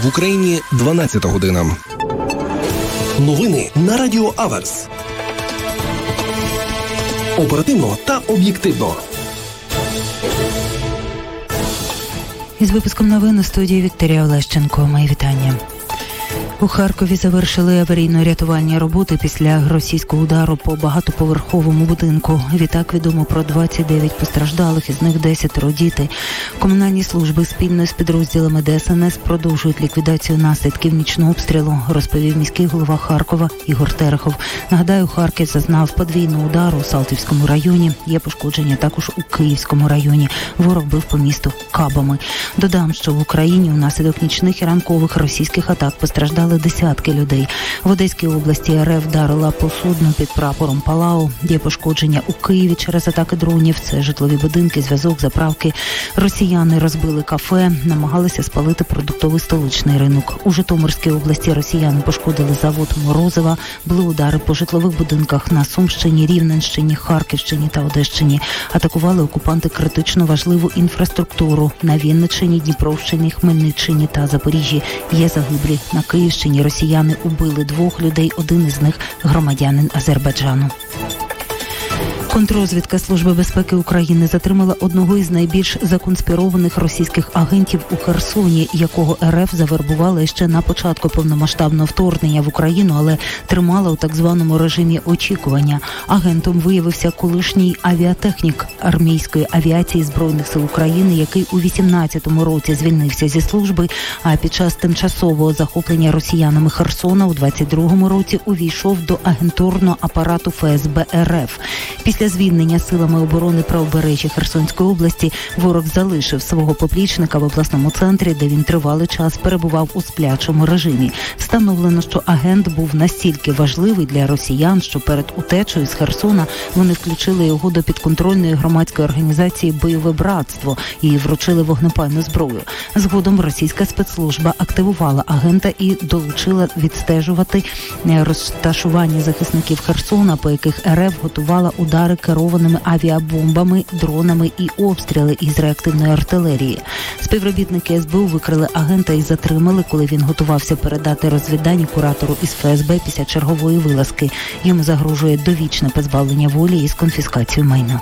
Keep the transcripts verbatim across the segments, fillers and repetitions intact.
В Україні дванадцята година. Новини на Радіо Аверс. Оперативно та об'єктивно. Із випуском новин у студії Вікторія Олещенко. Мої вітання. У Харкові завершили аварійно-рятувальні роботи після російського удару по багатоповерховому будинку. Відтак відомо про двадцять дев'ять постраждалих, із них десять діти. Комунальні служби спільно з підрозділами Де Ес Ен Ес продовжують ліквідацію наслідків нічного обстрілу, розповів міський голова Харкова Ігор Терехов. Нагадаю, Харків зазнав подвійного удару у Салтівському районі. Є пошкодження також у Київському районі. Ворог бив по місту кабами. Додам, що в Україні внаслідок нічних і ранкових російських атак постраждали десятки людей. В Одеській області Ер Еф вдарила по судну під прапором Палау. Є пошкодження у Києві через атаки дронів. Це житлові будинки, зв'язок, заправки. Росіяни розбили кафе, намагалися спалити продуктовий столичний ринок. У Житомирській області росіяни пошкодили завод Морозова. Були удари по житлових будинках на Сумщині, Рівненщині, Харківщині та Одещині. Атакували окупанти критично важливу інфраструктуру на Вінниччині, Дніпровщині, Хмельниччині та Запоріжжі. Є загиблі. На Київщині росіяни убили двох людей, один із них громадянин Азербайджану. Контррозвідка Служби безпеки України затримала одного із найбільш законспірованих російських агентів у Херсоні, якого Ер Еф завербувала ще на початку повномасштабного вторгнення в Україну, але тримала у так званому режимі очікування. Агентом виявився колишній авіатехнік армійської авіації Збройних сил України, який у вісімнадцятому році звільнився зі служби, а під час тимчасового захоплення росіянами Херсона у двадцять другому році увійшов до агентурного апарату Еф Ес Бе Ер Еф. Після звільнення силами оборони правобережжя Херсонської області ворог залишив свого поплічника в обласному центрі, де він тривалий час перебував у сплячому режимі. Встановлено, що агент був настільки важливий для росіян, що перед утечею з Херсона вони включили його до підконтрольної громадської організації «Бойове братство» і вручили вогнепальну зброю. Згодом російська спецслужба активувала агента і долучила відстежувати розташування захисників Херсона, по яких Ер Еф готувала удари керованими авіабомбами, дронами і обстріли із реактивної артилерії. Співробітники ес бе у викрили агента і затримали, коли він готувався передати розвіддані куратору із Еф Ес Бе після чергової вилазки. Йому загрожує довічне позбавлення волі із конфіскацією майна.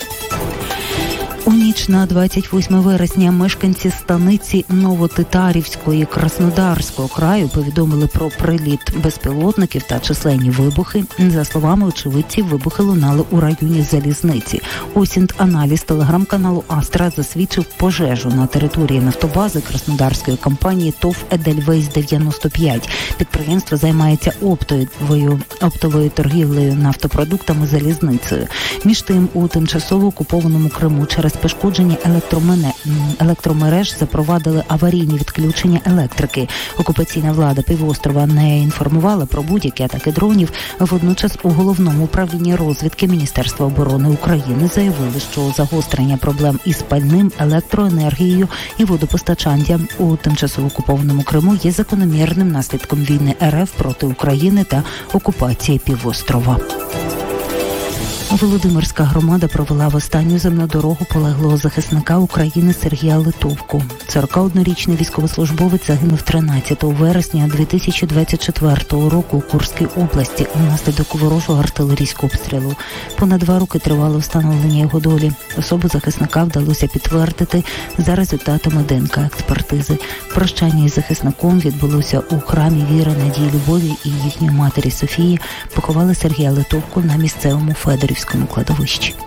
У ніч на двадцять восьме вересня мешканці станиці Новотитарівської Краснодарського краю повідомили про приліт безпілотників та численні вибухи. За словами очевидців, вибухи лунали у районі Залізниці. Осінт-аналіз телеграм-каналу Астра засвідчив пожежу на території нафтобази краснодарської компанії ТОВ Едельвейс дев'яносто п'ять. Підприємство займається оптовою, оптовою торгівлею нафтопродуктами залізницею. Між тим, у тимчасово окупованому Криму через пошкодження електромереж запровадили аварійні відключення електрики. Окупаційна влада півострова не інформувала про будь-які атаки дронів. Водночас у Головному управлінні розвідки Міністерства оборони України заявили, що загострення проблем із пальним, електроенергією і водопостачанням у тимчасово окупованому Криму є закономірним наслідком війни Ер Еф проти України та окупації півострова. Володимирська громада провела в останню земну дорогу полеглого захисника України Сергія Литовку. сорокаоднорічний військовослужбовець загинув тринадцятого вересня дві тисячі двадцять четвертого року у Курській області внаслідок ворожого артилерійського обстрілу. Понад два роки тривало встановлення його долі. Особу захисника вдалося підтвердити за результатами Де Ен Ка експертизи. Прощання із захисником відбулося у храмі віри, надії, любові і їхньої матері Софії. Поховали Сергія Литовку на місцевому Федорівському кладовищі.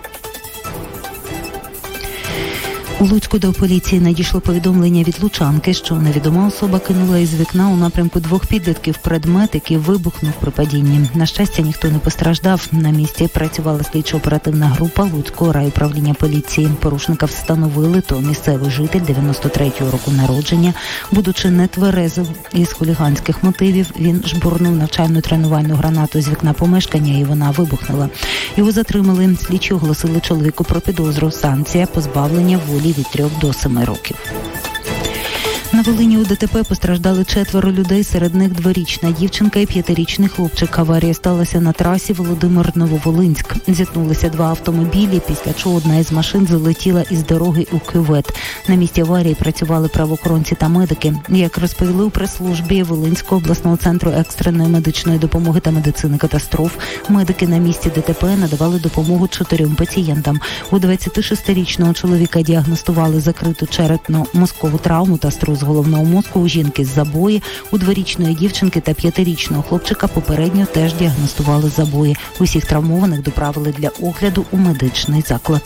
У Луцьку до поліції надійшло повідомлення від лучанки, що невідома особа кинула із вікна у напрямку двох підлітків предмет, який вибухнув при падінні. На щастя, ніхто не постраждав. На місці працювала слідчо-оперативна група Луцького райуправління поліції. Порушника встановили, то місцевий житель дев'яносто третього року народження. Будучи нетверезим із хуліганських мотивів, він жбурнув навчальну тренувальну гранату з вікна помешкання і вона вибухнула. Його затримали. Слідчі оголосили чоловіку про підозру. Санкція – позбавлення волі від трьох до семи років. На Волині у ДТП постраждали четверо людей, серед них дворічна дівчинка і п'ятирічний хлопчик. Аварія сталася на трасі Володимир-Нововолинськ. Зіткнулися два автомобілі, після чого одна із машин залетіла із дороги у кювет. На місці аварії працювали правоохоронці та медики. Як розповіли у прес-службі Волинського обласного центру екстреної медичної допомоги та медицини катастроф, медики на місці ДТП надавали допомогу чотирьом пацієнтам. У двадцятишестирічного чоловіка діагностували закриту черепно-мозкову травму та струс головного мозку, у жінки з забої, у дворічної дівчинки та п'ятирічного хлопчика попередньо теж діагностували забої. Усіх травмованих доправили для огляду у медичний заклад.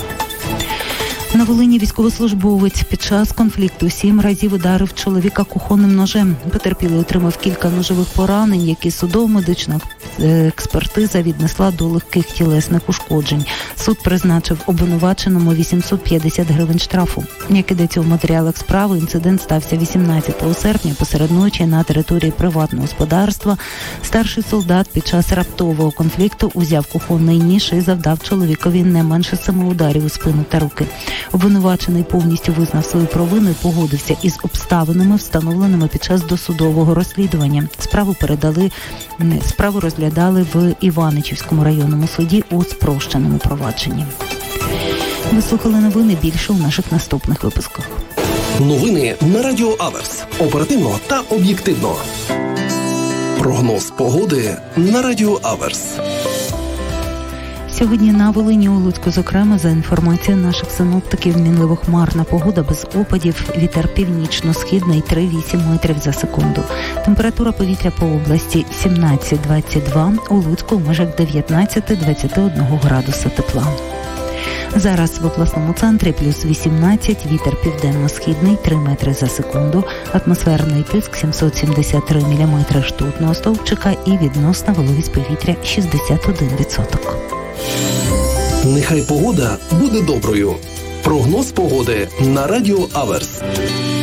На Волині військовослужбовець під час конфлікту сім разів ударив чоловіка кухонним ножем. Потерпілий отримав кілька ножових поранень, які судово-медична експертиза віднесла до легких тілесних ушкоджень. Суд призначив обвинуваченому вісімсот п'ятдесят гривень штрафу. Як ідеться у матеріалах справи, інцидент стався вісімнадцятого серпня посеред ночі на території приватного господарства. Старший солдат під час раптового конфлікту узяв кухонний ніж і завдав чоловікові не менше семи ударів у спину та руки. Обвинувачений повністю визнав свою провину і погодився із обставинами, встановленими під час досудового розслідування. Справу передали, справу розглядали в Іваничівському районному суді у спрощеному провадженні. Ви слухали новини, більше у наших наступних випусках. Новини на Радіо Аверс. Оперативно та об'єктивно. Прогноз погоди на Радіо Аверс. Сьогодні на Волині, у Луцьку, зокрема, за інформацією наших синоптиків, мінливо хмарна погода без опадів, вітер північно-східний три-вісім метрів за секунду. Температура повітря по області сімнадцять-двадцять два, у Луцьку в межах дев'ятнадцять-двадцять один градуса тепла. Зараз в обласному центрі плюс вісімнадцять, вітер південно-східний три метри за секунду, атмосферний тиск сімсот сімдесят три міліметри ртутного стовпчика і відносна вологість повітря шістдесят один відсоток. Нехай погода буде доброю. Прогноз погоди на Радіо Аверс.